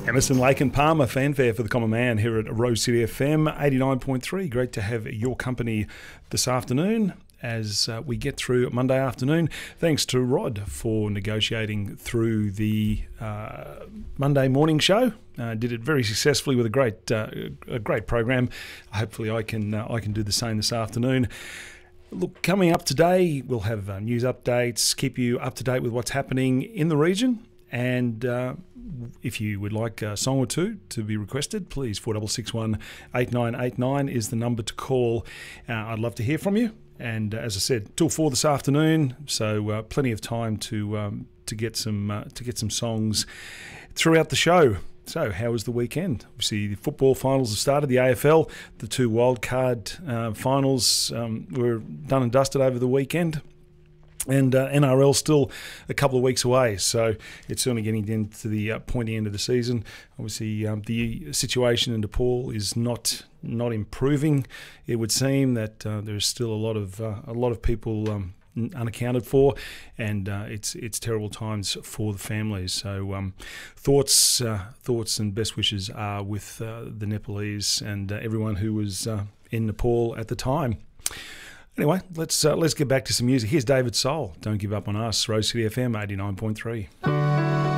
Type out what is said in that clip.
Emerson, Lake and Palmer, fanfare for the common man here at Rose City FM 89.3. Great to have your company this afternoon as we get through Monday afternoon. Thanks to Rod for negotiating through the Monday morning show. Did it very successfully with a great program. Hopefully I can do the same this afternoon. Look, coming up today, we'll have news updates, keep you up to date with what's happening in the region. And if you would like a song or two to be requested, please 4661 8989 is the number to call. I'd love to hear from you. And as I said, till 4 this afternoon, so plenty of time to get some songs throughout the show. So, how was the weekend? Obviously, the football finals have started. The AFL, the two wildcard finals were done and dusted over the weekend. And NRL still a couple of weeks away, so it's certainly getting into the pointy end of the season. Obviously, the situation in DePaul is not improving. It would seem that there's still a lot of people unaccounted for, and it's terrible times for the families. So thoughts and best wishes are with the Nepalese and everyone who was in Nepal at the time. Anyway, let's get back to some music. Here's David Soul. Don't give up on us. Rose City FM 89.3.